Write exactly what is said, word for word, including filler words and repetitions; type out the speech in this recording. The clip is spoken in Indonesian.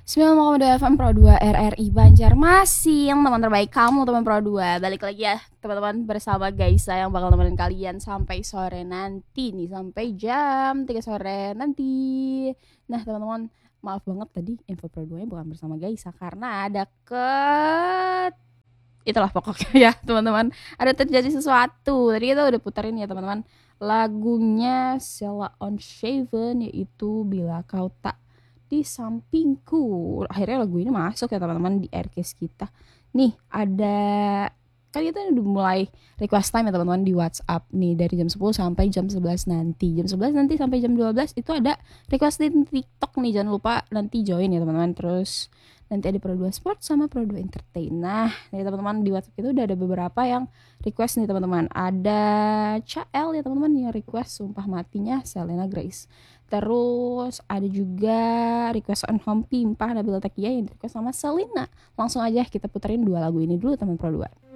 sembilan koma dua F M Pro dua R R I Banjarmasin. Teman terbaik kamu, teman Pro dua. Balik lagi ya teman-teman bersama Gaisa yang bakal nemenin kalian sampai sore nanti nih, sampai jam tiga sore nanti. Nah teman-teman, maaf banget tadi info Pro dua nya bukan bersama Gaisa karena ada ke itulah pokoknya ya teman-teman, ada terjadi sesuatu. Tadi kita udah puterin ya teman-teman lagunya Sheila on Seven, yaitu Bila Kau Tak di Sampingku. Akhirnya lagu ini masuk ya teman-teman di aircase kita. Nih ada, kan kita udah mulai request time ya teman-teman di WhatsApp nih, dari jam sepuluh sampai jam sebelas nanti. Jam sebelas nanti sampai jam dua belas itu ada request di TikTok nih, jangan lupa nanti join ya teman-teman. Terus nanti ada Pro dua Sport sama Pro dua Entertain. Nah, nih teman-teman di WhatsApp itu udah ada beberapa yang request nih teman-teman. Ada Cael ya teman-teman yang request Sumpah Matinya Selena Grace. Terus ada juga request on home Pimpah Nabila Takia yang request sama Selena. Langsung aja kita puterin dua lagu ini dulu teman Pro dua.